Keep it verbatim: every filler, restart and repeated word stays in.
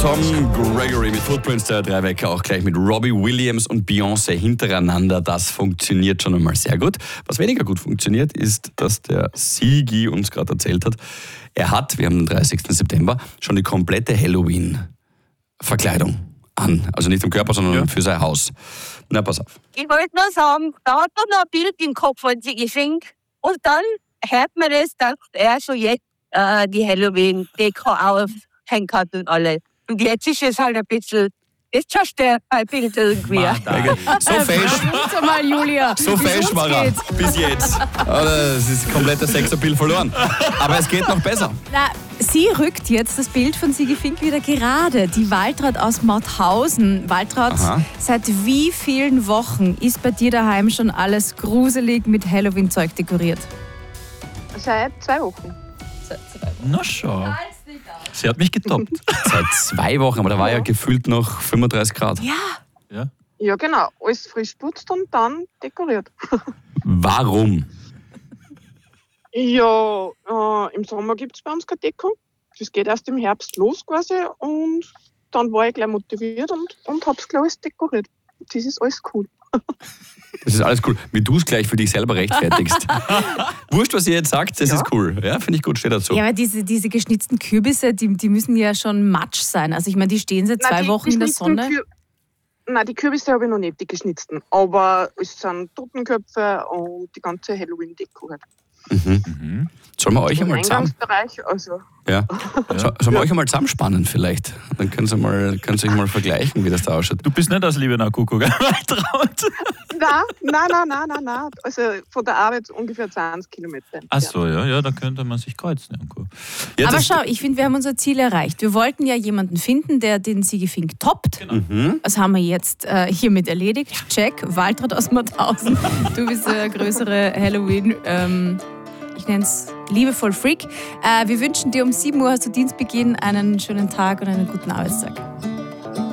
Tom Gregory mit Footprints, der drei Wecker auch gleich mit Robbie Williams und Beyoncé hintereinander. Das funktioniert schon einmal sehr gut. Was weniger gut funktioniert, ist, dass der Sigi uns gerade erzählt hat, er hat, wir haben den dreißigsten September, schon die komplette Halloween-Verkleidung an. Also nicht im Körper, sondern ja. für sein Haus. Na, pass auf. Ich wollte nur sagen, da hat man noch ein Bild im Kopf von Sigi Fink. Und dann hört man das, dass er schon jetzt äh, die Halloween-Deko aufhängen kann und alles. Und jetzt ist es halt ein bisschen, jetzt zerstört mein Bild irgendwie. So fesch. mal, Julia. So fesch war er bis jetzt. Das ist komplett das Sexappeal verloren. Aber es geht noch besser. Na, sie rückt jetzt das Bild von Sigi Fink wieder gerade. Die Waltraud aus Mauthausen. Waltraud, Aha. seit wie vielen Wochen ist bei dir daheim schon alles gruselig mit Halloween-Zeug dekoriert? Seit zwei Wochen. Seit zwei Wochen. Na schau. Sie hat mich getoppt. Seit zwei Wochen, aber da war ja gefühlt noch fünfunddreißig Grad. Ja. Ja, ja genau. Alles frisch putzt und dann dekoriert. Warum? Ja, äh, im Sommer gibt es bei uns keine Deko. Das geht erst im Herbst los quasi und dann war ich gleich motiviert und, und habe es gleich alles dekoriert. Das ist alles cool. Das ist alles cool. Wie du es gleich für dich selber rechtfertigst. Wurscht, was ihr jetzt sagt, das ja. ist cool. Ja, finde ich gut, steht dazu. Ja, aber diese, diese geschnitzten Kürbisse, die, die müssen ja schon matsch sein. Also ich meine, die stehen seit zwei Nein, die, Wochen die in der Sonne. Kür- Nein, die Kürbisse habe ich noch nicht, die geschnitzten. Aber es sind Totenköpfe und die ganze Halloween-Deko halt. Mhm. Mhm. Sollen wir euch einmal zusammen... Also. Ja. Ja. Sollen wir ja. euch einmal zusammenspannen vielleicht? Dann können Sie, mal, können Sie euch mal vergleichen, wie das da ausschaut. Du bist nicht aus Liebenau Kuckuck, gell? Nein, nein, nein, nein, nein, nein. Also von der Arbeit ungefähr zwanzig Kilometer. Ach so, ja, ja, da könnte man sich kreuzen irgendwo. Ja, aber schau, ich finde, wir haben unser Ziel erreicht. Wir wollten ja jemanden finden, der den Sigi Fink toppt. Genau. Mhm. Das haben wir jetzt äh, hiermit erledigt. Check, Waltraud aus Mauthausen. Du bist der größere Halloween... Ähm, Ich nenne es liebevoll Freak. Äh, wir wünschen dir um sieben Uhr hast du Dienstbeginn einen schönen Tag und einen guten Arbeitstag.